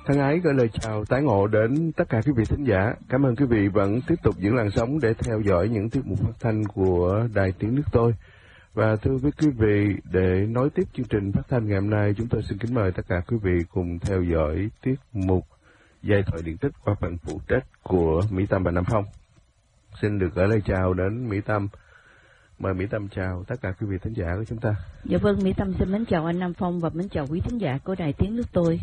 Thân ái gửi lời chào tái ngộ đến tất cả quý vị thính giả. Cảm ơn quý vị vẫn tiếp tục giữ làn sóng để theo dõi những tiết mục phát thanh của Đài Tiếng Nước Tôi. Và thưa với quý vị, để nối tiếp chương trình phát thanh ngày hôm nay, chúng tôi xin kính mời tất cả quý vị cùng theo dõi tiết mục Giai thoại điện tích qua phần phụ trách của Mỹ Tâm và Nam Phong. Xin được gửi lời chào đến Mỹ Tâm. Mời Mỹ Tâm chào tất cả quý vị thính giả của chúng ta. Dạ vâng, Mỹ Tâm xin mến chào anh Nam Phong và mến chào quý thính giả của Đài Tiếng Nước Tôi.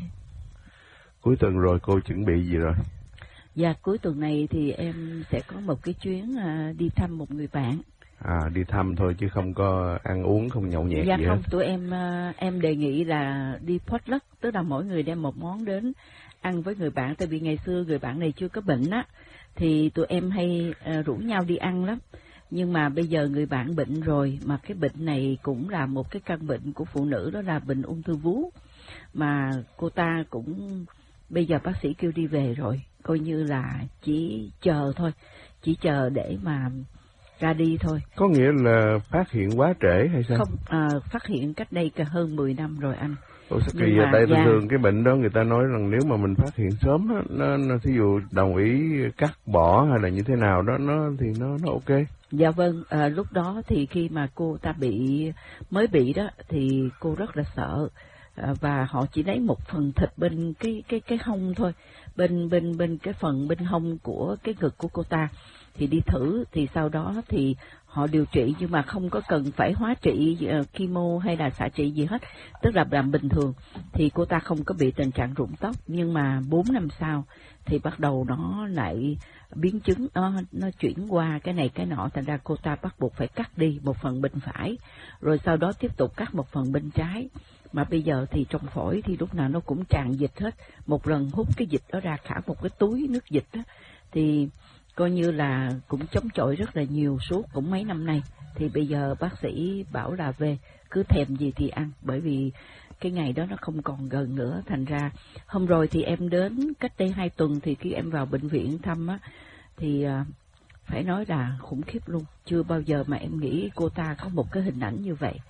Cuối tuần rồi cô chuẩn bị gì rồi? Dạ, cuối tuần này thì em sẽ có một cái chuyến đi thăm một người bạn. Đi thăm thôi chứ không có ăn uống, không nhậu nhẹt dạ gì không, hết. Tụi em đề nghị là đi potluck, tức là mỗi người đem một món đến ăn với người bạn. Tại vì ngày xưa người bạn này chưa có bệnh á, thì tụi em hay rủ nhau đi ăn lắm. Nhưng mà bây giờ người bạn bệnh rồi, mà cái bệnh này cũng là một cái căn bệnh của phụ nữ, đó là bệnh ung thư vú. Mà cô ta cũng, bây giờ bác sĩ kêu đi về rồi, coi như là chỉ chờ thôi, chỉ chờ để mà ra đi thôi. Có nghĩa là phát hiện quá trễ hay sao? Không, phát hiện cách đây cả hơn 10 năm rồi anh. Ủa sao kỳ vậy? Tại thường cái bệnh đó người ta nói rằng nếu mà mình phát hiện sớm á, nó thí dụ đồng ý cắt bỏ hay là như thế nào đó, thì nó ok. Dạ vâng, lúc đó thì khi mà cô ta mới bị đó thì cô rất là sợ. Và họ chỉ lấy một phần thịt bên cái hông thôi, bên cái phần bên hông của cái ngực của cô ta, thì đi thử, thì sau đó thì họ điều trị, nhưng mà không có cần phải hóa trị, chemo hay là xạ trị gì hết, tức là làm bình thường, thì cô ta không có bị tình trạng rụng tóc. Nhưng mà 4 năm sau thì bắt đầu nó lại biến chứng, nó chuyển qua cái này cái nọ, thành ra cô ta bắt buộc phải cắt đi một phần bên phải, rồi sau đó tiếp tục cắt một phần bên trái. Mà bây giờ thì trong phổi thì lúc nào nó cũng tràn dịch hết, một lần hút cái dịch đó ra cả một cái túi nước dịch đó, thì coi như là cũng chống chọi rất là nhiều suốt cũng mấy năm nay. Thì bây giờ bác sĩ bảo là về cứ thèm gì thì ăn, bởi vì cái ngày đó nó không còn gần nữa. Thành ra hôm rồi thì em đến cách đây 2 tuần, thì khi em vào bệnh viện thăm á, thì phải nói là khủng khiếp luôn. Chưa bao giờ mà em nghĩ cô ta có một cái hình ảnh như vậy.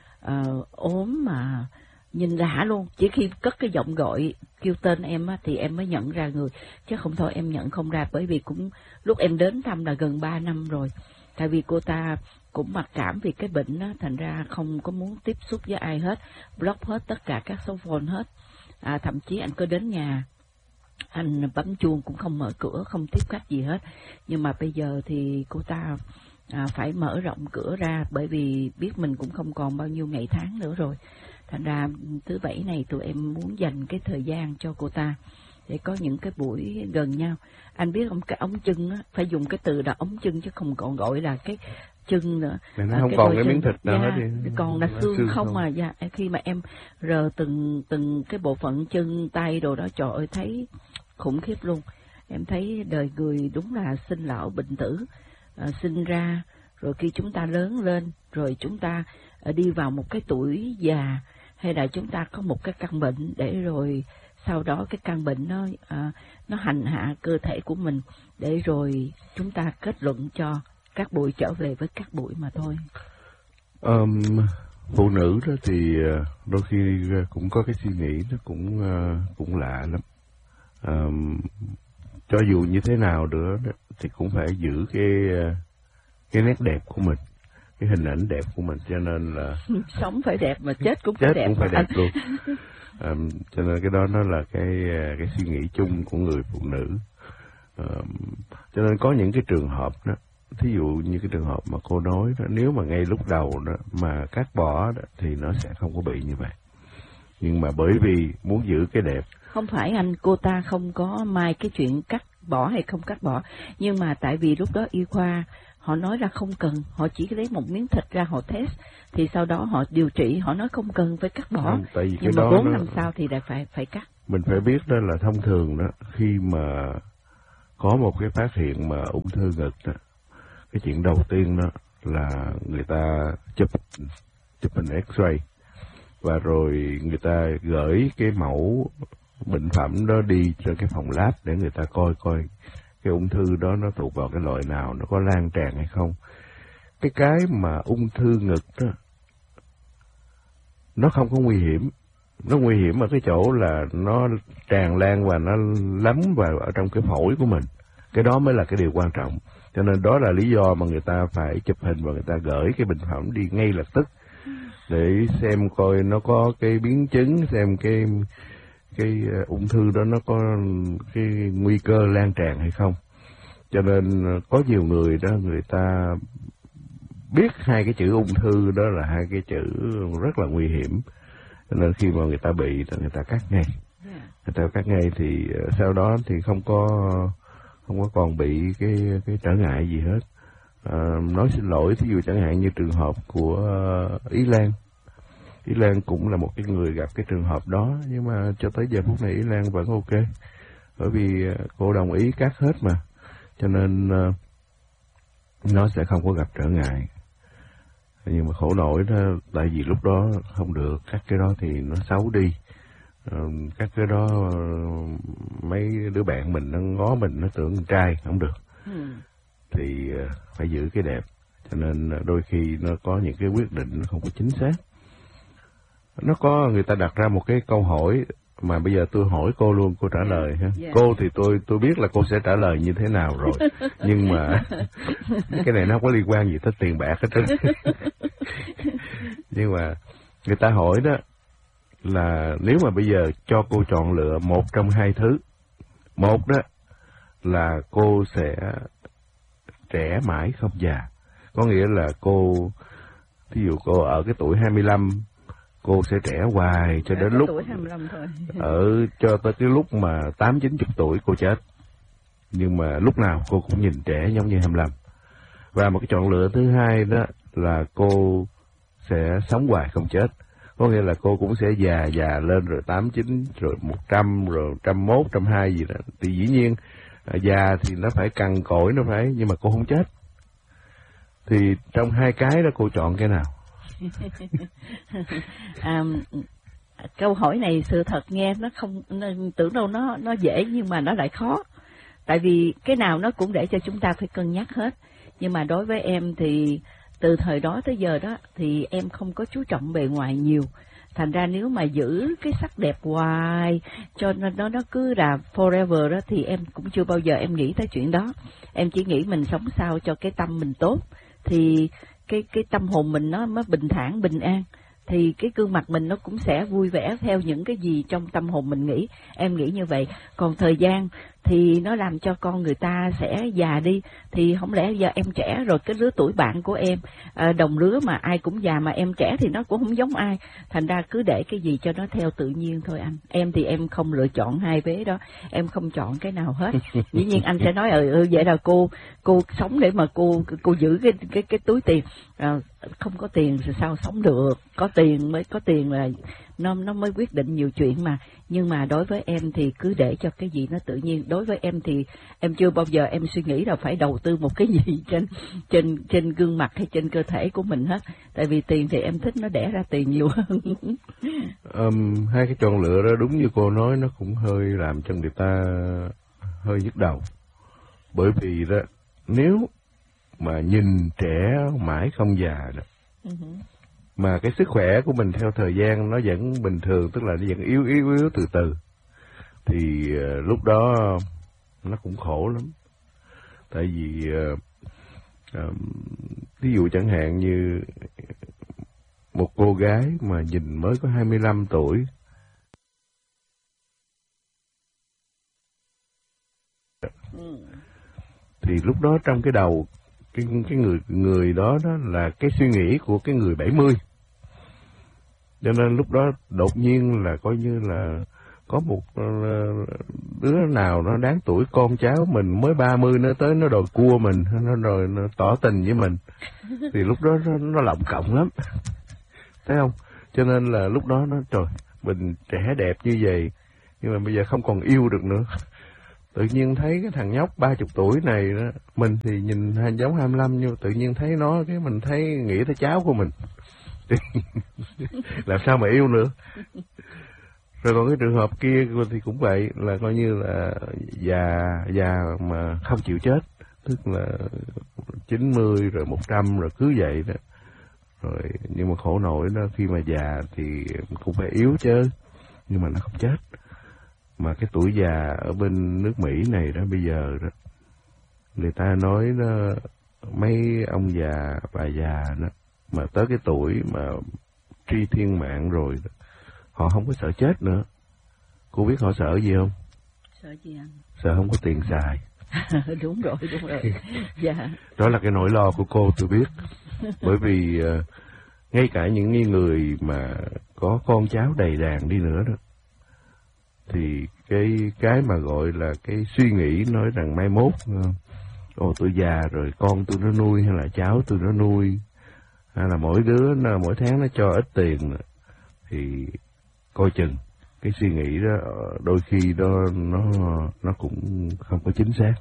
Ốm mà nhìn lạ luôn, chỉ khi cất cái giọng gọi kêu tên em á, thì em mới nhận ra người, chứ không thôi em nhận không ra. Bởi vì cũng lúc em đến thăm là gần 3 năm rồi, tại vì cô ta cũng mặc cảm vì cái bệnh đó, thành ra không có muốn tiếp xúc với ai hết, block hết tất cả các số phone hết. Thậm chí anh có đến nhà anh bấm chuông cũng không mở cửa, không tiếp khách gì hết. Nhưng mà bây giờ thì cô ta phải mở rộng cửa ra, bởi vì biết mình cũng không còn bao nhiêu ngày tháng nữa rồi. Thành ra thứ Bảy này tụi em muốn dành cái thời gian cho cô ta để có những cái buổi gần nhau. Anh biết không, cái ống chân á, phải dùng cái từ là ống chân chứ không còn gọi là cái chân nữa. Nó không còn cái miếng thịt nào hết thì còn là xương không à. Dạ, khi mà em rờ từng cái bộ phận chân tay đồ đó, trời ơi thấy khủng khiếp luôn. Em thấy đời người đúng là sinh lão bệnh tử. Sinh ra rồi khi chúng ta lớn lên, rồi chúng ta đi vào một cái tuổi già, hay là chúng ta có một cái căn bệnh, để rồi sau đó cái căn bệnh nó hành hạ cơ thể của mình, để rồi chúng ta kết luận cho các bụi trở về với các bụi mà thôi. Phụ nữ đó thì đôi khi cũng có cái suy nghĩ nó cũng lạ lắm. Cho dù như thế nào nữa thì cũng phải giữ cái nét đẹp của mình, cái hình ảnh đẹp của mình, cho nên là sống phải đẹp mà chết cũng phải đẹp luôn. Cho nên cái đó nó là cái suy nghĩ chung của người phụ nữ. Cho nên có những cái trường hợp đó, thí dụ như cái trường hợp mà cô nói đó, nếu mà ngay lúc đầu đó mà cắt bỏ đó, thì nó sẽ không có bị như vậy. Nhưng mà bởi vì muốn giữ cái đẹp. Không phải anh, cô ta không có mai cái chuyện cắt bỏ hay không cắt bỏ, nhưng mà tại vì lúc đó y khoa họ nói ra không cần, họ chỉ lấy một miếng thịt ra họ test, thì sau đó họ điều trị, họ nói không cần phải cắt bỏ. Nhưng mà 4 năm sau thì lại phải cắt. Mình phải biết đó là thông thường đó, khi mà có một cái phát hiện mà ung thư ngực đó, cái chuyện đầu tiên đó là người ta chụp hình X-ray, và rồi người ta gửi cái mẫu bệnh phẩm đó đi cho cái phòng lab để người ta coi cái ung thư đó nó thuộc vào cái loại nào, nó có lan tràn hay không. Cái mà ung thư ngực đó nó không có nguy hiểm, Nó nguy hiểm ở cái chỗ là nó tràn lan và nó lấn vào ở trong cái phổi của mình. Cái đó mới là cái điều quan trọng. Cho nên đó là lý do mà người ta phải chụp hình và người ta gửi cái bệnh phẩm đi ngay lập tức để xem coi nó có cái biến chứng, xem cái ung thư đó nó có cái nguy cơ lan tràn hay không. Cho nên có nhiều người đó, người ta biết hai cái chữ ung thư đó là hai cái chữ rất là nguy hiểm. Cho nên khi mà người ta bị, người ta cắt ngay. Người ta cắt ngay thì sau đó thì không có còn bị cái trở ngại gì hết. Nói xin lỗi, thí dụ chẳng hạn như trường hợp của Ý Lan. Ý Lan cũng là một cái người gặp cái trường hợp đó, nhưng mà cho tới giờ phút này Ý Lan vẫn ok. Bởi vì cô đồng ý cắt hết mà. Cho nên nó sẽ không có gặp trở ngại. Nhưng mà khổ nổi đó, tại vì lúc đó không được, cắt cái đó thì nó xấu đi. Cắt cái đó mấy đứa bạn mình nó ngó mình, nó tưởng con trai, không được. Thì phải giữ cái đẹp. Cho nên đôi khi nó có những cái quyết định nó không có chính xác. Nó có người ta đặt ra một cái câu hỏi mà bây giờ tôi hỏi cô luôn, cô trả lời ha. Cô thì tôi biết là cô sẽ trả lời như thế nào rồi. Nhưng mà cái này nó không có liên quan gì tới tiền bạc hết trơn. Nhưng mà người ta hỏi đó là nếu mà bây giờ cho cô chọn lựa một trong hai thứ. Một đó là cô sẽ trẻ mãi không già. Có nghĩa là cô, thí dụ cô ở cái tuổi 25, cô sẽ trẻ hoài cho đến lúc tuổi 25 thôi. Cho tới cái lúc mà 80-90 tuổi cô chết. Nhưng mà lúc nào cô cũng nhìn trẻ giống như 25. Và một cái chọn lựa thứ hai đó là cô sẽ sống hoài không chết. Có nghĩa là cô cũng sẽ già lên rồi 89, rồi 100, rồi 101, 102 gì đó. Thì dĩ nhiên già thì nó phải cằn cỗi, nó phải, nhưng mà cô không chết. Thì trong hai cái đó cô chọn cái nào? Câu hỏi này sự thật nghe nó không, tưởng đâu nó dễ nhưng mà nó lại khó. Tại vì cái nào nó cũng để cho chúng ta phải cân nhắc hết. Nhưng mà đối với em thì từ thời đó tới giờ đó thì em không có chú trọng bề ngoài nhiều. Thành ra nếu mà giữ cái sắc đẹp hoài cho nên nó cứ là forever đó thì em cũng chưa bao giờ em nghĩ tới chuyện đó. Em chỉ nghĩ mình sống sao cho cái tâm mình tốt thì cái tâm hồn mình nó mới bình thản, bình an. Thì cái gương mặt mình nó cũng sẽ vui vẻ theo những cái gì trong tâm hồn mình nghĩ. Em nghĩ như vậy. Còn thời gian thì nó làm cho con người ta sẽ già đi. Thì không lẽ giờ em trẻ rồi cái lứa tuổi bạn của em, đồng lứa mà ai cũng già mà em trẻ thì nó cũng không giống ai. Thành ra cứ để cái gì cho nó theo tự nhiên thôi anh. Em thì em không lựa chọn hai vế đó. Em không chọn cái nào hết. Dĩ nhiên anh sẽ nói vậy là cô sống để mà cô giữ cái túi tiền. Không có tiền thì sao sống được? Có tiền là nó mới quyết định nhiều chuyện mà. Nhưng mà đối với em thì cứ để cho cái gì nó tự nhiên. Đối với em thì em chưa bao giờ em suy nghĩ là phải đầu tư một cái gì trên gương mặt hay trên cơ thể của mình hết. Tại vì tiền thì em thích nó đẻ ra tiền nhiều hơn. Hai cái chọn lựa đó đúng như cô nói, nó cũng hơi làm cho người ta hơi nhức đầu. Bởi vì đó, nếu mà nhìn trẻ mãi không già đó, mà cái sức khỏe của mình theo thời gian nó vẫn bình thường, tức là nó vẫn yếu từ từ, thì lúc đó nó cũng khổ lắm. Tại vì ví dụ chẳng hạn như một cô gái mà nhìn mới có 25 tuổi, thì lúc đó trong cái đầu cái người đó là cái suy nghĩ của cái người 70. Cho nên lúc đó đột nhiên là coi như là có một đứa nào nó đáng tuổi con cháu mình mới 30 nó tới nó đòi cua mình, nó rồi nó tỏ tình với mình, thì lúc đó nó lộng cộng lắm, thấy không? Cho nên là lúc đó nó trời, mình trẻ đẹp như vậy nhưng mà bây giờ không còn yêu được nữa. Tự nhiên thấy cái thằng nhóc 30 tuổi này đó, mình thì nhìn giống 25 nhưng tự nhiên thấy nó, cái mình thấy nghĩ tới cháu của mình. Làm sao mà yêu nữa. Rồi còn cái trường hợp kia thì cũng vậy, là coi như là già mà không chịu chết, tức là 90 rồi 100 rồi cứ vậy đó. Rồi nhưng mà khổ nổi đó, khi mà già thì cũng phải yếu chứ. nhưng mà nó không chết. Mà cái tuổi già ở bên nước Mỹ này đó bây giờ đó, người ta nói nó mấy ông già bà già đó mà tới cái tuổi mà tri thiên mạng rồi đó, họ không có sợ chết nữa. Cô biết họ sợ gì không? Sợ gì anh? Sợ không có tiền xài. Đúng rồi. Dạ. Đó là cái nỗi lo của cô, tôi biết. Bởi vì ngay cả những người mà có con cháu đầy đàn đi nữa đó, thì cái mà gọi là cái suy nghĩ nói rằng mai mốt tôi già rồi con tôi nó nuôi, hay là cháu tôi nó nuôi, hay là mỗi đứa mỗi tháng nó cho ít tiền, thì coi chừng cái suy nghĩ đó đôi khi đó nó cũng không có chính xác.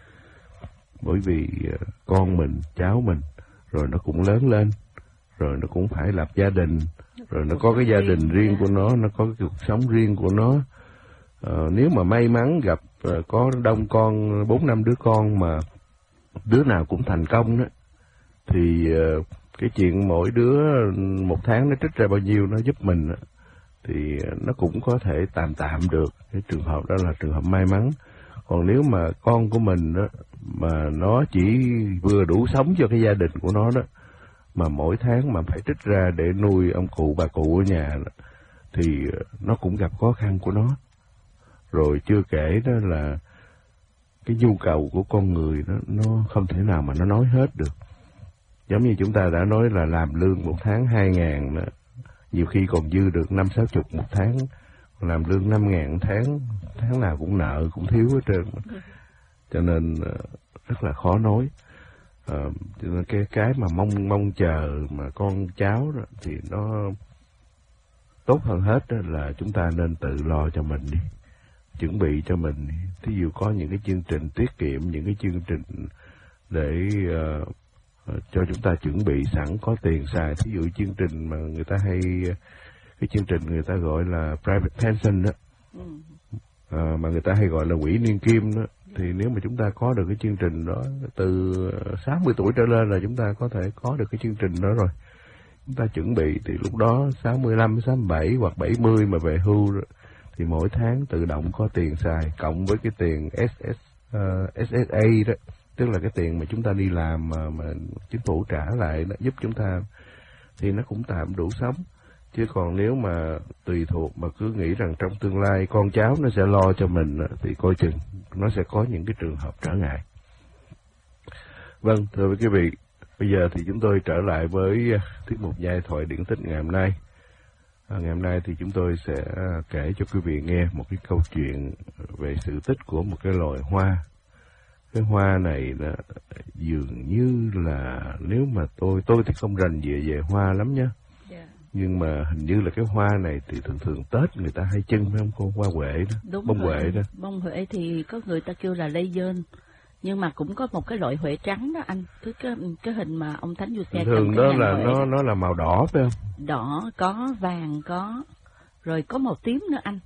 Bởi vì con mình, cháu mình rồi nó cũng lớn lên, rồi nó cũng phải lập gia đình, rồi nó có cái gia đình riêng của nó có cái cuộc sống riêng của nó. Nếu mà may mắn gặp có đông con, 4-5 đứa con mà đứa nào cũng thành công đó, thì cái chuyện mỗi đứa một tháng nó trích ra bao nhiêu nó giúp mình đó, thì nó cũng có thể tạm được. Cái trường hợp đó là trường hợp may mắn. Còn nếu mà con của mình đó mà nó chỉ vừa đủ sống cho cái gia đình của nó đó, mà mỗi tháng mà phải trích ra để nuôi ông cụ bà cụ ở nhà đó, thì nó cũng gặp khó khăn của nó. Rồi chưa kể đó là cái nhu cầu của con người đó, nó không thể nào mà nó nói hết được. Giống như chúng ta đã nói là làm lương một tháng 2.000 đó, nhiều khi còn dư được 50-60 một tháng. Làm lương 5.000 tháng nào cũng nợ, cũng thiếu hết trơn. Cho nên rất là khó nói. Cho nên cái mà mong chờ mà con cháu đó, thì nó tốt hơn hết đó là chúng ta nên tự lo cho mình đi, chuẩn bị cho mình. Thí dụ có những cái chương trình tiết kiệm, những cái chương trình để cho chúng ta chuẩn bị sẵn có tiền xài. Thí dụ chương trình mà người ta hay, cái chương trình người ta gọi là private pension đó, mà người ta hay gọi là quỹ niên kim đó, thì nếu mà chúng ta có được cái chương trình đó từ 60 tuổi trở lên là chúng ta có thể có được cái chương trình đó rồi. Chúng ta chuẩn bị thì lúc đó 65, 67 hoặc 70 mà về hưu đó, thì mỗi tháng tự động có tiền xài, cộng với cái tiền SSA đó, tức là cái tiền mà chúng ta đi làm mà chính phủ trả lại đó, giúp chúng ta, thì nó cũng tạm đủ sống. Chứ còn nếu mà tùy thuộc mà cứ nghĩ rằng trong tương lai con cháu nó sẽ lo cho mình thì coi chừng nó sẽ có những cái trường hợp trở ngại. Vâng, thưa quý vị, bây giờ thì chúng tôi trở lại với tiết mục giai thoại điển tích ngày hôm nay. Ngày hôm nay thì chúng tôi sẽ kể cho quý vị nghe một cái câu chuyện về sự tích của một cái loài hoa. Cái hoa này là dường như là, nếu mà tôi thì không rành về hoa lắm nhá. Nhưng mà hình như là cái hoa này thì thường Tết người ta hay trưng phải không cô? Hoa huệ đó. Đúng bông rồi. Huệ đó. Bông huệ thì có người ta kêu là lây dơn, nhưng mà cũng có một cái loại huệ trắng đó anh, cái hình mà ông Thánh Giuse thường đó là nó là màu đỏ phải không? Đỏ có, vàng có, rồi có màu tím nữa anh.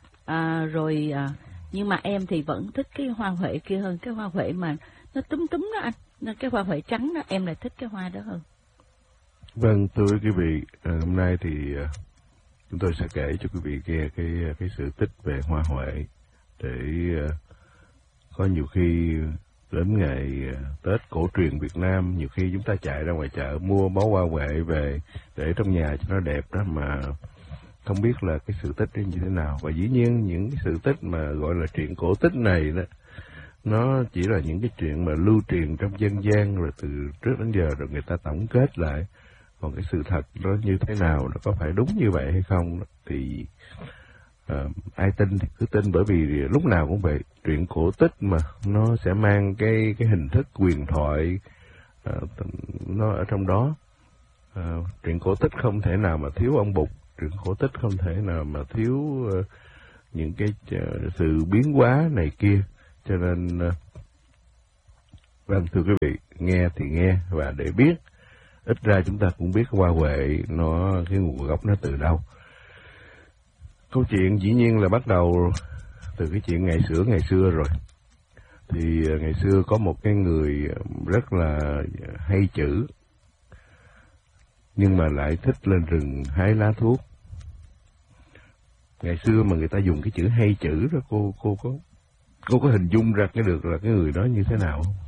Nhưng mà em thì vẫn thích cái hoa huệ kia hơn, cái hoa huệ mà nó túm đó anh. Nên cái hoa huệ trắng đó em lại thích cái hoa đó hơn. Vâng, thưa quý vị, hôm nay thì chúng tôi sẽ kể cho quý vị nghe cái sự tích về hoa huệ, để có nhiều khi đến ngày Tết cổ truyền Việt Nam, nhiều khi chúng ta chạy ra ngoài chợ mua bó hoa huệ về để trong nhà cho nó đẹp đó, mà không biết là cái sự tích như thế nào. Và dĩ nhiên những cái sự tích mà gọi là truyện cổ tích này đó, nó chỉ là những cái chuyện mà lưu truyền trong dân gian rồi từ trước đến giờ rồi người ta tổng kết lại. Còn cái sự thật nó như thế nào, nó có phải đúng như vậy hay không thì ai tin thì cứ tin, bởi vì lúc nào cũng vậy. Truyện cổ tích mà nó sẽ mang cái hình thức huyền thoại nó ở trong đó. Truyện cổ tích không thể nào mà thiếu ông Bụt, truyện cổ tích không thể nào mà thiếu những cái sự biến hóa này kia. Cho nên vâng, thưa quý vị, nghe thì nghe, và để biết ít ra chúng ta cũng biết hoa huệ nó, cái nguồn gốc nó từ đâu. Câu chuyện dĩ nhiên là bắt đầu từ cái chuyện ngày xưa rồi. Thì ngày xưa có một cái người rất là hay chữ, nhưng mà lại thích lên rừng hái lá thuốc. ngày xưa mà người ta dùng cái chữ hay chữ đó, cô có hình dung ra cái được là cái người đó như thế nào không?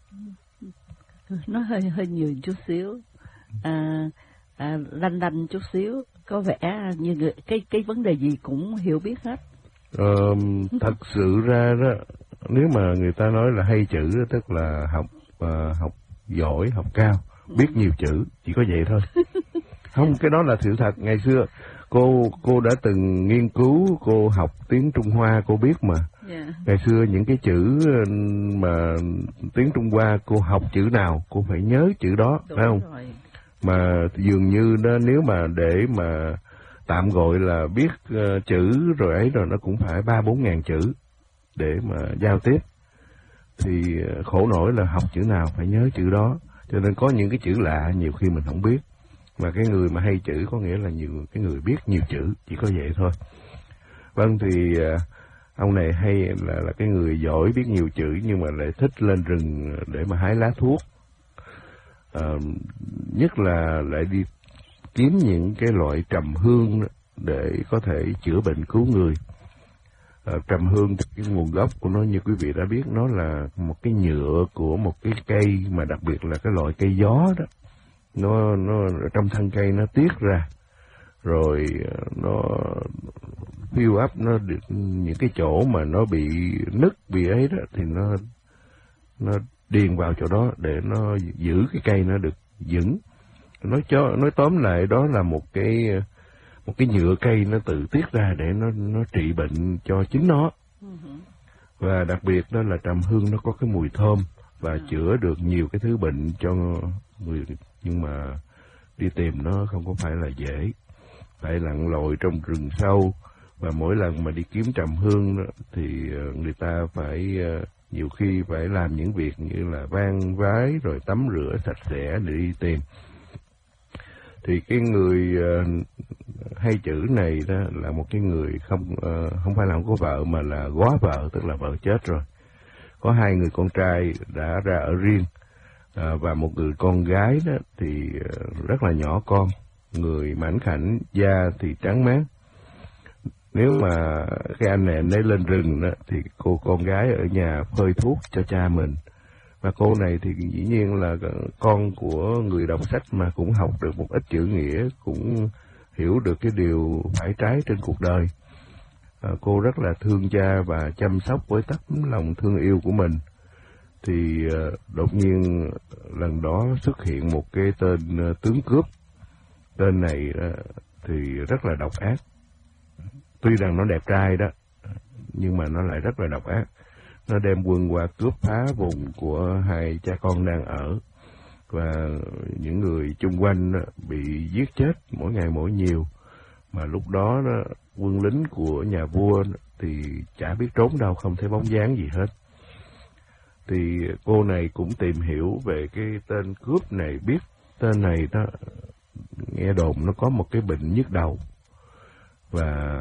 Nó hơi nhiều chút xíu, lanh lanh chút xíu, có vẻ như người, cái vấn đề gì cũng hiểu biết hết. Thật sự ra đó, nếu mà người ta nói là hay chữ đó, tức là học giỏi, học cao, biết nhiều chữ, chỉ có vậy thôi. Không, cái đó là sự thật. Ngày xưa cô đã từng nghiên cứu, cô học tiếng Trung Hoa, cô biết mà. Yeah. Ngày xưa những cái chữ mà tiếng Trung Hoa, cô học chữ nào cô phải nhớ chữ đó, phải không? Rồi. Mà dường như đó, nếu mà để mà tạm gọi là biết chữ rồi ấy rồi, nó cũng phải 3-4 ngàn chữ để mà giao tiếp. Thì khổ nổi là học chữ nào phải nhớ chữ đó, cho nên có những cái chữ lạ nhiều khi mình không biết. Mà cái người mà hay chữ có nghĩa là cái người biết nhiều chữ, chỉ có vậy thôi. Vâng, thì ông này hay là cái người giỏi biết nhiều chữ, nhưng mà lại thích lên rừng để mà hái lá thuốc. Nhất là lại đi kiếm những cái loại trầm hương để có thể chữa bệnh cứu người. Trầm hương, cái nguồn gốc của nó như quý vị đã biết, nó là một cái nhựa của một cái cây, mà đặc biệt là cái loại cây gió đó. Nó trong thân cây nó tiết ra, rồi nó fill up, nó được những cái chỗ mà nó bị nứt bị ấy đó, thì nó điền vào chỗ đó để nó giữ cái cây nó được vững. Nói tóm lại đó là một cái nhựa cây nó tự tiết ra để nó trị bệnh cho chính nó. Và đặc biệt đó là trầm hương nó có cái mùi thơm và chữa được nhiều cái thứ bệnh cho người, nhưng mà đi tìm nó không có phải là dễ, phải lặn lội trong rừng sâu. Và mỗi lần mà đi kiếm trầm hương đó, thì người ta phải nhiều khi phải làm những việc như là van vái rồi tắm rửa sạch sẽ để đi tìm. Thì cái người hay chữ này đó là một cái người không phải là không có vợ, mà là góa vợ, tức là vợ chết rồi. Có 2 người con trai đã ra ở riêng, và một người con gái đó thì rất là nhỏ con, người mảnh khảnh, da thì trắng mát. Nếu mà cái anh này ấy lên rừng đó, thì cô con gái ở nhà phơi thuốc cho cha mình. Và cô này thì dĩ nhiên là con của người đọc sách mà cũng học được một ít chữ nghĩa, cũng hiểu được cái điều phải trái trên cuộc đời. Cô rất là thương cha và chăm sóc với tấm lòng thương yêu của mình. Thì đột nhiên lần đó xuất hiện một cái tên tướng cướp. Tên này thì rất là độc ác. Tuy rằng nó đẹp trai đó, nhưng mà nó lại rất là độc ác. Nó đem quân qua cướp phá vùng của 2 cha con đang ở. Và những người chung quanh bị giết chết mỗi ngày mỗi nhiều. Mà lúc đó quân lính của nhà vua thì chả biết trốn đâu, không thấy bóng dáng gì hết. Thì cô này cũng tìm hiểu về cái tên cướp này, biết tên này đó, nghe đồn nó có một cái bệnh nhức đầu. Và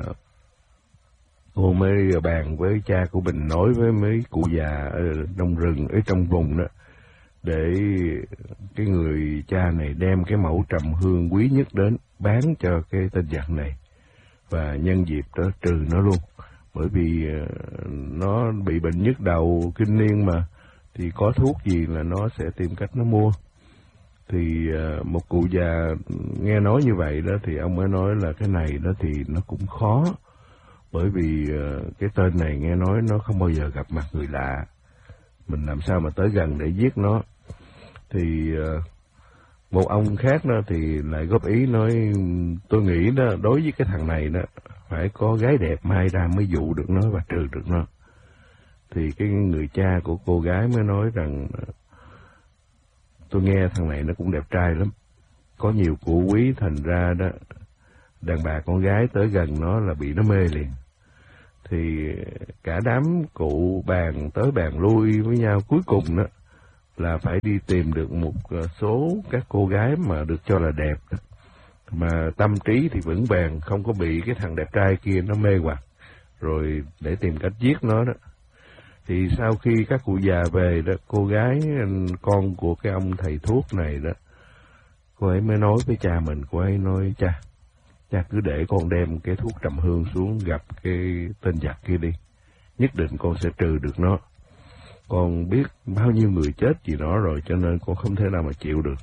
cô mới bàn với cha của mình, nói với mấy cụ già ở trong rừng, ở trong vùng đó, để cái người cha này đem cái mẫu trầm hương quý nhất đến bán cho cái tên giặc này, và nhân dịp đó trừ nó luôn. Bởi vì nó bị bệnh nhức đầu kinh niên mà, thì có thuốc gì là nó sẽ tìm cách nó mua. Thì một cụ già nghe nói như vậy đó, thì ông mới nói là cái này đó thì nó cũng khó. Bởi vì cái tên này nghe nói nó không bao giờ gặp mặt người lạ, mình làm sao mà tới gần để giết nó. Thì một ông khác đó thì lại góp ý nói, tôi nghĩ đó đối với cái thằng này đó phải có gái đẹp mai ra mới dụ được nó và trừ được nó. Thì cái người cha của cô gái mới nói rằng, tôi nghe thằng này nó cũng đẹp trai lắm, có nhiều cụ quý, thành ra đó đàn bà con gái tới gần nó là bị nó mê liền. Thì cả đám cụ bàn tới bàn lui với nhau, cuối cùng đó là phải đi tìm được một số các cô gái mà được cho là đẹp đó, mà tâm trí thì vững vàng, không có bị cái thằng đẹp trai kia nó mê hoặc, rồi để tìm cách giết nó đó. Thì sau khi các cụ già về đó, cô gái con của cái ông thầy thuốc này đó, cô ấy mới nói với cha mình, cô ấy nói, cha cha cứ để con đem cái thuốc trầm hương xuống gặp cái tên giặc kia đi. Nhất định con sẽ trừ được nó. Con biết bao nhiêu người chết vì nó rồi, cho nên con không thể nào mà chịu được.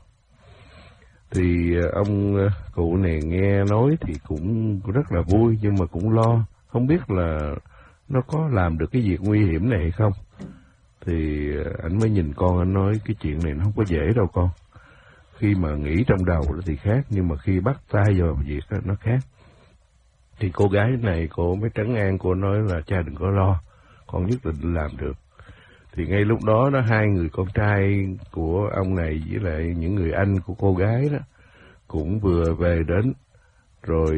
Thì ông cụ này nghe nói thì cũng rất là vui, nhưng mà cũng lo, không biết là nó có làm được cái việc nguy hiểm này hay không. Thì anh mới nhìn con, anh nói cái chuyện này nó không có dễ đâu con. Khi mà nghĩ trong đầu thì khác, nhưng mà khi bắt tay vào việc đó, nó khác. Thì cô gái này cô mới trấn an, cô nói là cha đừng có lo, con nhất định làm được. Thì ngay lúc đó hai người con trai của ông này với lại những người anh của cô gái đó cũng vừa về đến, rồi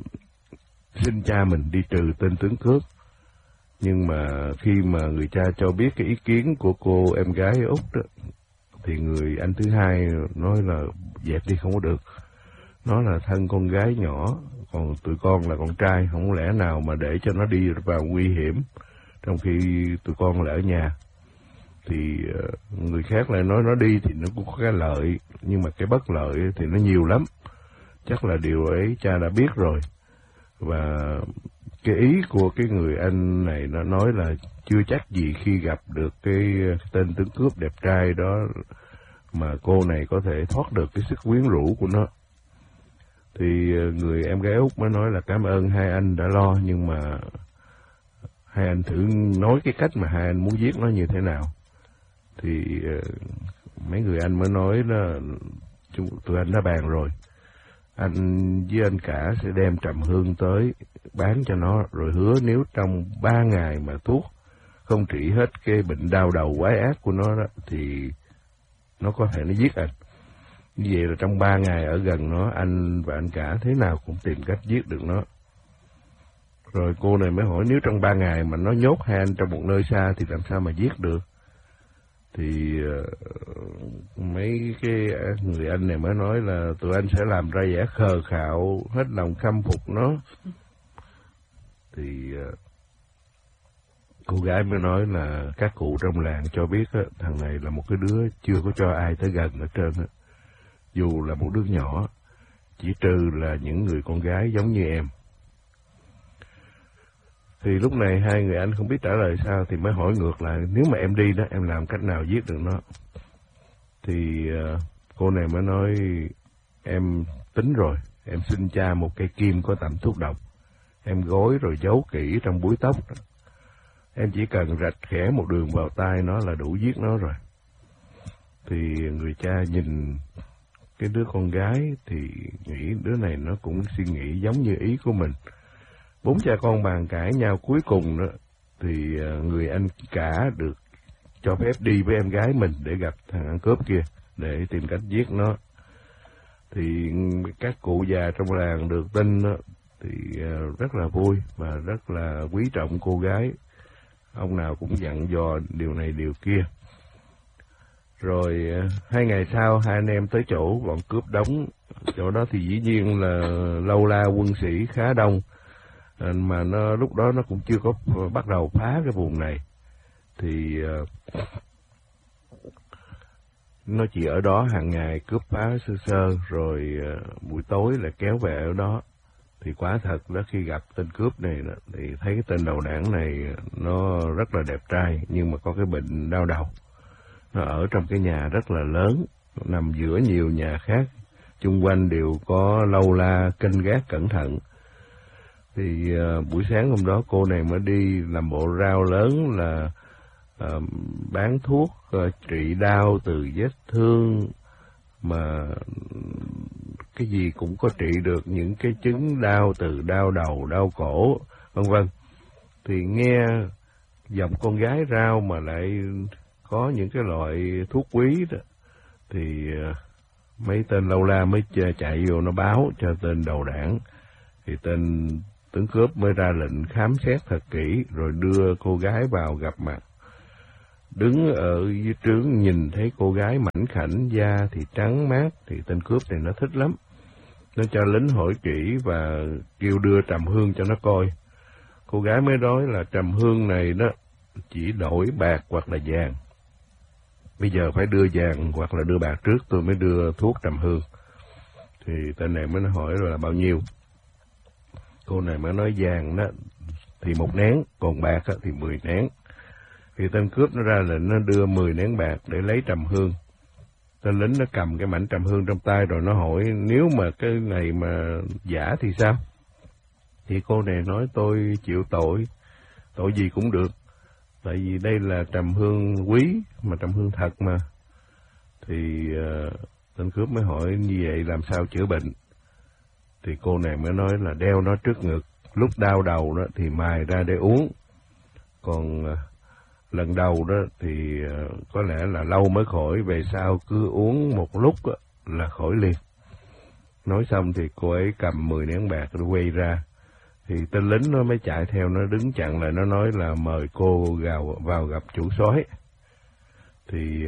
xin cha mình đi trừ tên tướng cướp. Nhưng mà khi mà người cha cho biết cái ý kiến của cô em gái Út đó, thì người anh thứ hai nói là dẹp đi không có được. Nó là thân con gái nhỏ, còn tụi con là con trai, không lẽ nào mà để cho nó đi vào nguy hiểm, trong khi tụi con là ở nhà. Thì người khác lại nói nó đi thì nó cũng có cái lợi, nhưng mà cái bất lợi thì nó nhiều lắm. Chắc là điều ấy cha đã biết rồi. Và cái ý của cái người anh này nó nói là chưa chắc gì khi gặp được cái tên tướng cướp đẹp trai đó mà cô này có thể thoát được cái sức quyến rũ của nó. Thì người em gái Út mới nói là cảm ơn hai anh đã lo, nhưng mà hai anh thử nói cái cách mà hai anh muốn giết nó như thế nào. Thì mấy người anh mới nói là tụi anh đã bàn rồi. Anh với anh cả sẽ đem trầm hương tới bán cho nó, rồi hứa nếu trong 3 ngày mà thuốc không trị hết cái bệnh đau đầu quái ác của nó đó, thì nó có thể nó giết anh. Như vậy là trong 3 ngày ở gần nó, anh và anh cả thế nào cũng tìm cách giết được nó. Rồi cô này mới hỏi nếu trong 3 ngày mà nó nhốt hai anh trong một nơi xa thì làm sao mà giết được. Thì mấy cái người anh này mới nói là tụi anh sẽ làm ra vẻ khờ khạo, hết lòng khâm phục nó. Thì cô gái mới nói là các cụ trong làng cho biết á, thằng này là một cái đứa chưa có cho ai tới gần ở trên á. Dù là một đứa nhỏ, chỉ trừ là những người con gái giống như em. Thì lúc này hai người anh không biết trả lời sao, thì mới hỏi ngược lại, nếu mà em đi đó, em làm cách nào giết được nó? Thì cô này mới nói, em tính rồi, em xin cha một cây kim có tẩm thuốc độc. Em gối rồi giấu kỹ trong búi tóc. Em chỉ cần rạch khẽ một đường vào tai nó là đủ giết nó rồi. Thì người cha nhìn cái đứa con gái thì nghĩ đứa này nó cũng suy nghĩ giống như ý của mình. 4 cha con bàn cãi nhau, cuối cùng đó thì người anh cả được cho phép đi với em gái mình để gặp thằng ăn cướp kia để tìm cách giết nó. Thì các cụ già trong làng được tin đó, thì rất là vui và rất là quý trọng cô gái. Ông nào cũng dặn dò điều này điều kia. Rồi 2 ngày sau, hai anh em tới chỗ bọn cướp đóng. Chỗ đó thì dĩ nhiên là lâu la quân sĩ khá đông, mà nó lúc đó nó cũng chưa có bắt đầu phá cái vùng này. Thì nó chỉ ở đó hàng ngày cướp phá sơ sơ, rồi buổi tối là kéo về ở đó. Thì quả thật đó, khi gặp tên cướp này đó, thì thấy cái tên đầu đảng này nó rất là đẹp trai, nhưng mà có cái bệnh đau đầu. Nó ở trong cái nhà rất là lớn, nằm giữa nhiều nhà khác, chung quanh đều có lâu la canh gác cẩn thận. Thì buổi sáng hôm đó cô này mới đi làm bộ rao lớn là bán thuốc trị đau từ vết thương, mà cái gì cũng có trị được, những cái chứng đau từ đau đầu, đau cổ, vân vân. Thì nghe giọng con gái rao mà lại có những cái loại thuốc quý đó, thì mấy tên lâu la mới chạy vô nó báo cho tên đầu đảng. Thì tên tướng cướp mới ra lệnh khám xét thật kỹ, rồi đưa cô gái vào gặp mặt. Đứng ở dưới trướng nhìn thấy cô gái mảnh khảnh, da thì trắng mát, thì tên cướp này nó thích lắm. Nó cho lính hỏi kỹ và kêu đưa trầm hương cho nó coi. Cô gái mới nói là trầm hương này đó chỉ đổi bạc hoặc là vàng. Bây giờ phải đưa vàng hoặc là đưa bạc trước tôi mới đưa thuốc trầm hương. Thì tên này mới hỏi là bao nhiêu. Cô này mới nói vàng đó thì 1 nén, còn bạc á, thì 10 nén. Thì tên cướp nó ra lệnh nó đưa 10 nén bạc để lấy trầm hương. Tên lính nó cầm cái mảnh trầm hương trong tay rồi nó hỏi nếu mà cái này mà giả thì sao? Thì cô này nói tôi chịu tội gì cũng được. Tại vì đây là trầm hương quý, mà trầm hương thật mà. Thì tên cướp mới hỏi như vậy làm sao chữa bệnh? Thì cô này mới nói là đeo nó trước ngực, lúc đau đầu đó thì mài ra để uống. Còn lần đầu đó thì có lẽ là lâu mới khỏi, về sau cứ uống một lúc đó, là khỏi liền. Nói xong thì cô ấy cầm 10 nén bạc rồi quay ra. Thì tên lính nó mới chạy theo, nó đứng chặn lại, nó nói là mời cô vào gặp chủ soái. Thì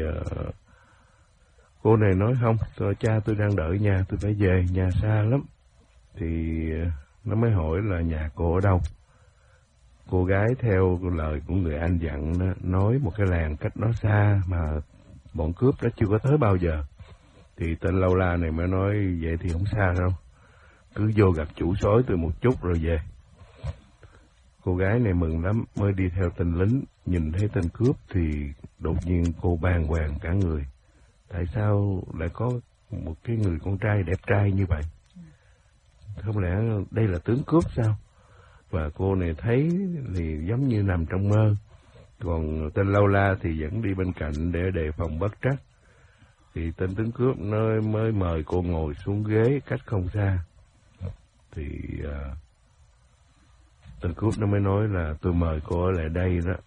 cô này nói không, cha tôi đang đợi nhà, tôi phải về, nhà xa lắm. Thì nó mới hỏi là nhà cô ở đâu. Cô gái theo lời của người anh dặn đó, nói một cái làng cách nó xa mà bọn cướp nó chưa có tới bao giờ. Thì tên lâu la này mới nói vậy thì không xa đâu, cứ vô gặp chủ soái tôi một chút rồi về. Cô gái này mừng lắm, mới đi theo tên lính, nhìn thấy tên cướp thì đột nhiên cô bàng hoàng cả người. Tại sao lại có một cái người con trai đẹp trai như vậy? Không lẽ đây là tướng cướp sao? Và cô này thấy thì giống như nằm trong mơ. Còn tên lâu la thì vẫn đi bên cạnh để đề phòng bất trắc. Thì tên tướng cướp nó mới mời cô ngồi xuống ghế cách không xa. Thì tên cướp nó mới nói là tôi mời cô ở lại đây đó.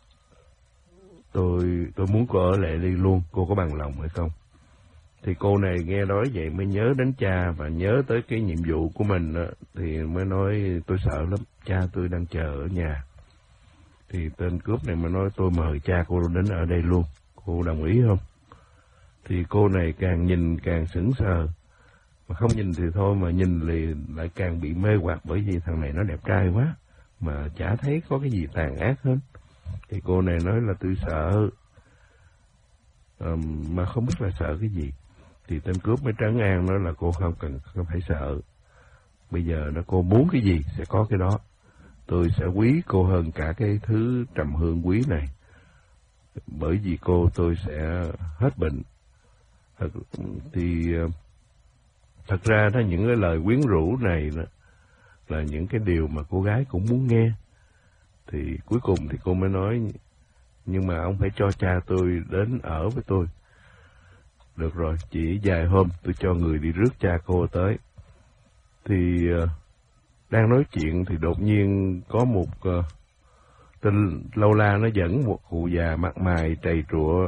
Tôi muốn cô ở lại đây luôn, cô có bằng lòng hay không? Thì cô này nghe nói vậy mới nhớ đến cha và nhớ tới cái nhiệm vụ của mình đó, thì mới nói tôi sợ lắm, cha tôi đang chờ ở nhà. Thì tên cướp này mới nói tôi mời cha cô đến ở đây luôn, cô đồng ý không? Thì cô này càng nhìn càng sững sờ, mà không nhìn thì thôi mà nhìn lại càng bị mê hoặc, bởi vì thằng này nó đẹp trai quá mà chả thấy có cái gì tàn ác hết. Thì cô này nói là tôi sợ, mà không biết là sợ cái gì. Thì tên cướp mới trấn an nói là cô không phải sợ. Bây giờ nó cô muốn cái gì sẽ có cái đó. Tôi sẽ quý cô hơn cả cái thứ trầm hương quý này. Bởi vì cô tôi sẽ hết bệnh. Thật ra đó, những cái lời quyến rũ này đó, là những cái điều mà cô gái cũng muốn nghe. Thì cuối cùng thì cô mới nói nhưng mà ông phải cho cha tôi đến ở với tôi. Được rồi, chỉ vài hôm tôi cho người đi rước cha cô tới. Thì đang nói chuyện thì đột nhiên có một tên lâu la nó dẫn một cụ già mặt mày trầy trụa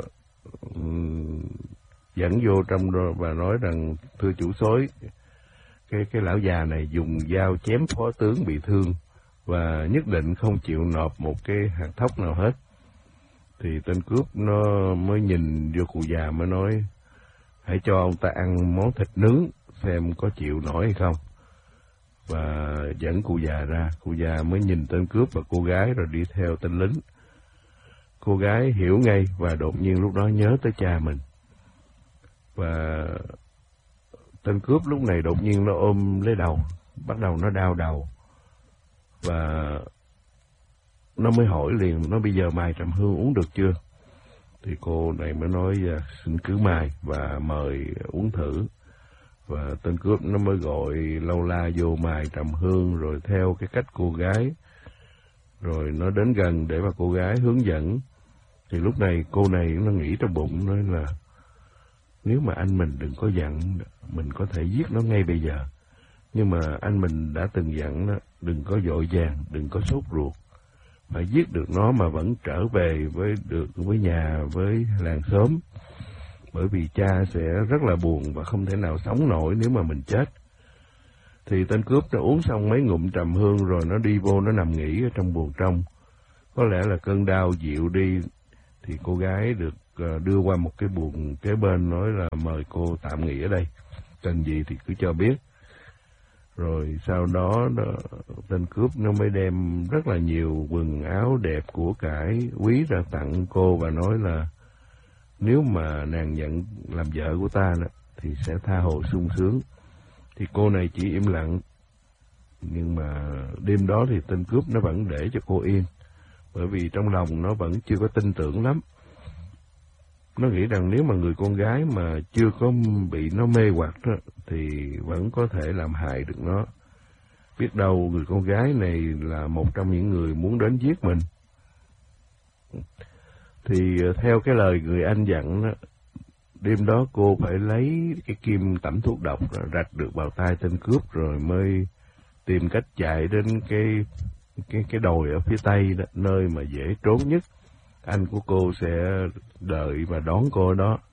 dẫn vô trong và nói rằng thưa chủ soái, cái lão già này dùng dao chém phó tướng bị thương và nhất định không chịu nộp một cái hạt thóc nào hết. Thì tên cướp nó mới nhìn vô cụ già mới nói hãy cho ông ta ăn món thịt nướng xem có chịu nổi hay không. Và dẫn cụ già ra, cụ già mới nhìn tên cướp và cô gái rồi đi theo tên lính. Cô gái hiểu ngay và đột nhiên lúc đó nhớ tới cha mình. Và tên cướp lúc này đột nhiên nó ôm lấy đầu, bắt đầu nó đau đầu. Và nó mới hỏi liền, nó bây giờ mài trầm hương uống được chưa? Thì cô này mới nói xin cứ mài và mời uống thử. Và tên cướp nó mới gọi lâu la vô mài trầm hương rồi theo cái cách cô gái. Rồi nó đến gần để mà cô gái hướng dẫn. Thì lúc này cô này nó nghĩ trong bụng nói là nếu mà anh mình đừng có dặn, mình có thể giết nó ngay bây giờ. Nhưng mà anh mình đã từng dặn đó, đừng có vội vàng, đừng có sốt ruột. Phải giết được nó mà vẫn trở về với nhà, với làng xóm. Bởi vì cha sẽ rất là buồn và không thể nào sống nổi nếu mà mình chết. Thì tên cướp nó uống xong mấy ngụm trầm hương rồi nó đi vô, nó nằm nghỉ ở trong buồng trong. Có lẽ là cơn đau dịu đi, thì cô gái được đưa qua một cái buồng kế bên nói là mời cô tạm nghỉ ở đây. Cần gì thì cứ cho biết. Rồi sau đó tên cướp nó mới đem rất là nhiều quần áo đẹp của cải quý ra tặng cô và nói là nếu mà nàng nhận làm vợ của ta đó, thì sẽ tha hồ sung sướng. Thì cô này chỉ im lặng. Nhưng mà đêm đó thì tên cướp nó vẫn để cho cô yên, bởi vì trong lòng nó vẫn chưa có tin tưởng lắm. Nó nghĩ rằng nếu mà người con gái mà chưa có bị nó mê hoặc đó, thì vẫn có thể làm hại được nó. Biết đâu người con gái này là một trong những người muốn đến giết mình. Thì theo cái lời người anh dặn đó, đêm đó cô phải lấy cái kim tẩm thuốc độc rạch được vào tay tên cướp, rồi mới tìm cách chạy đến cái đồi ở phía tây đó, nơi mà dễ trốn nhất. Anh của cô sẽ đợi và đón cô ở đó.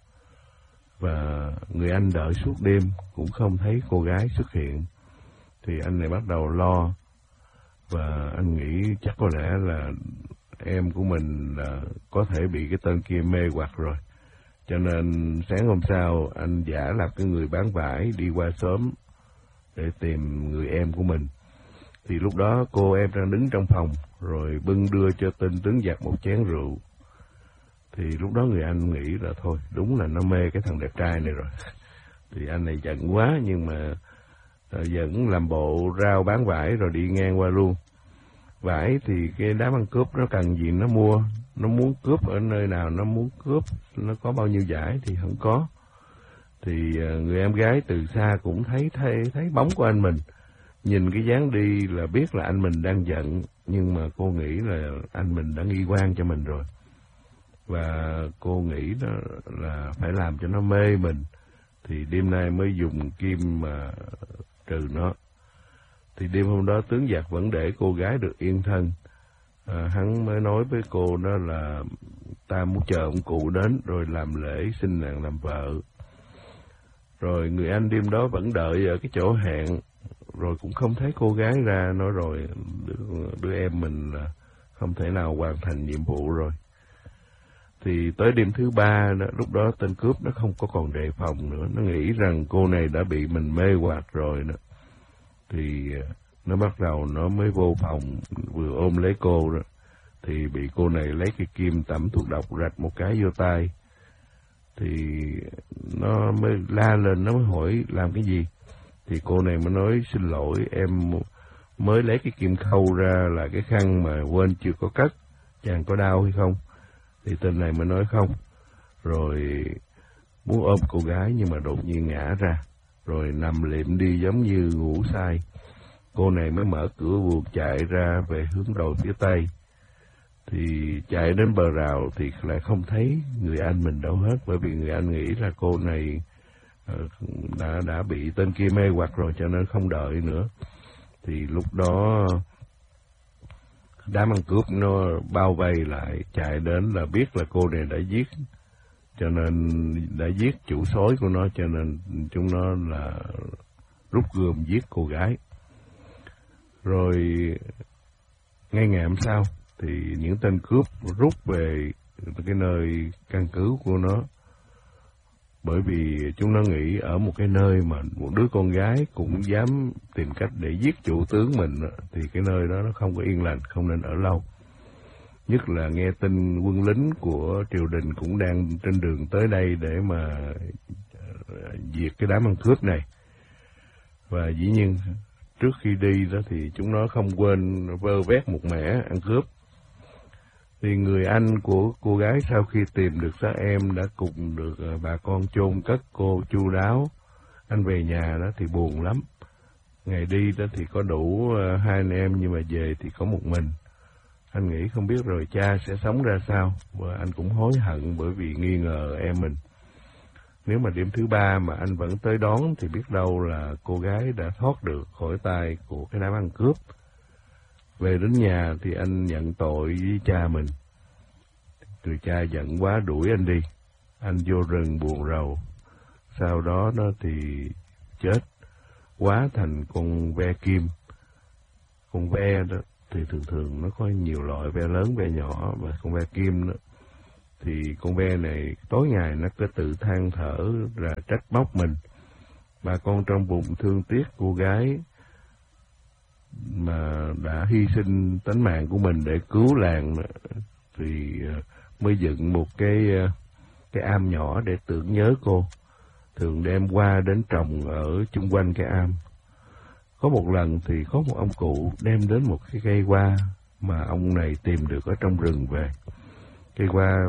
Và người anh đợi suốt đêm cũng không thấy cô gái xuất hiện. Thì anh này bắt đầu lo, và anh nghĩ chắc có lẽ là em của mình là có thể bị cái tên kia mê hoặc rồi. Cho nên sáng hôm sau anh giả làm cái người bán vải đi qua xóm để tìm người em của mình. Thì lúc đó cô em đang đứng trong phòng, rồi bưng đưa cho tên tướng giặc một chén rượu. Thì lúc đó người anh nghĩ là thôi, đúng là nó mê cái thằng đẹp trai này rồi. Thì anh này giận quá, nhưng mà vẫn làm bộ rao bán vải rồi đi ngang qua luôn. Vải thì cái đám ăn cướp nó cần gì nó mua, nó muốn cướp ở nơi nào nó muốn cướp, nó có bao nhiêu vải thì không có. Thì người em gái từ xa cũng thấy bóng của anh mình. Nhìn cái dáng đi là biết là anh mình đang giận, nhưng mà cô nghĩ là anh mình đã nghi quan cho mình rồi. Và cô nghĩ đó là phải làm cho nó mê mình, thì đêm nay mới dùng kim mà trừ nó. Thì đêm hôm đó tướng giặc vẫn để cô gái được yên thân. Hắn mới nói với cô đó là ta muốn chờ ông cụ đến rồi làm lễ xin nàng làm vợ. Rồi người anh đêm đó vẫn đợi ở cái chỗ hẹn, rồi cũng không thấy cô gái ra, nói rồi đứa em mình là không thể nào hoàn thành nhiệm vụ rồi. Thì tới đêm thứ ba đó, lúc đó tên cướp nó không có còn đề phòng nữa, nó nghĩ rằng cô này đã bị mình mê hoặc rồi đó. Thì nó bắt đầu nó mới vô phòng, vừa ôm lấy cô đó, thì bị cô này lấy cái kim tẩm thuốc độc rạch một cái vô tay. Thì nó mới la lên, nó mới hỏi làm cái gì. Thì cô này mới nói xin lỗi, em mới lấy cái kim khâu ra là cái khăn mà quên chưa có cất, chàng có đau hay không? Thì tên này mới nói không. Rồi muốn ôm cô gái nhưng mà đột nhiên ngã ra, rồi nằm liệm đi giống như ngủ say. Cô này mới mở cửa buồng chạy ra về hướng đồi phía tây. Thì chạy đến bờ rào thì lại không thấy người anh mình đâu hết, bởi vì người anh nghĩ là cô này đã bị tên kia mê hoặc rồi, cho nên không đợi nữa. Thì lúc đó đám ăn cướp nó bao vây lại, chạy đến là biết là cô này đã giết, cho nên đã giết chủ soái của nó, cho nên chúng nó là rút gươm giết cô gái. Rồi ngay ngày hôm sau thì những tên cướp rút về cái nơi căn cứ của nó, bởi vì chúng nó nghĩ ở một cái nơi mà một đứa con gái cũng dám tìm cách để giết chủ tướng mình, thì cái nơi đó nó không có yên lành, không nên ở lâu. Nhất là nghe tin quân lính của triều đình cũng đang trên đường tới đây để mà diệt cái đám ăn cướp này. Và dĩ nhiên trước khi đi đó thì chúng nó không quên vơ vét một mẻ ăn cướp. Thì người anh của cô gái sau khi tìm được xác em đã cùng được bà con chôn cất cô chu đáo. Anh về nhà đó thì buồn lắm. Ngày đi đó thì có đủ hai anh em, nhưng mà về thì có một mình. Anh nghĩ không biết rồi cha sẽ sống ra sao, và anh cũng hối hận bởi vì nghi ngờ em mình. Nếu mà đêm thứ ba mà anh vẫn tới đón thì biết đâu là cô gái đã thoát được khỏi tay của cái đám ăn cướp. Về đến nhà thì anh nhận tội với cha mình. Người cha giận quá đuổi anh đi. Anh vô rừng buồn rầu. Sau đó nó thì chết, hóa thành con ve kim. Con ve đó thì thường nó có nhiều loại, ve lớn, ve nhỏ, và con ve kim đó. Thì con ve này tối ngày nó cứ tự than thở ra trách móc mình. Bà con trong bụng thương tiếc cô gái mà đã hy sinh tánh mạng của mình để cứu làng, thì mới dựng một cái am nhỏ để tưởng nhớ cô. Thường đem qua đến trồng ở chung quanh cái am. Có một lần thì có một ông cụ đem đến một cái cây hoa mà ông này tìm được ở trong rừng về. Cây hoa